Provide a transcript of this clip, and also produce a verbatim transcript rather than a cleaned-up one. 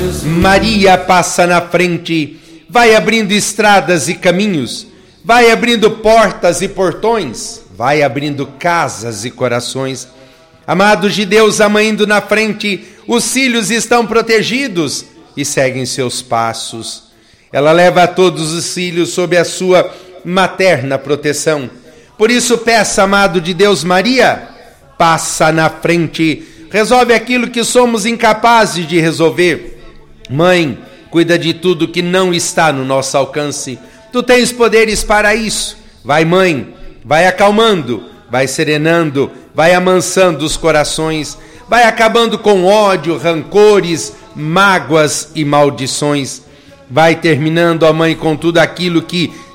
Maria passa na frente, vai abrindo estradas e caminhos, vai abrindo portas e portões, vai abrindo casas e corações. Amados de Deus, a mãe indo na frente, os filhos estão protegidos e seguem seus passos. Ela leva todos os filhos sob a sua materna proteção. Por isso peça, amado de Deus, Maria, passa na frente, resolve aquilo que somos incapazes de resolver. Mãe, cuida de tudo que não está no nosso alcance. Tu tens poderes para isso. Vai, mãe, vai acalmando, vai serenando, vai amansando os corações, vai acabando com ódio, rancores, mágoas e maldições. Vai terminando, ó mãe, com tudo aquilo que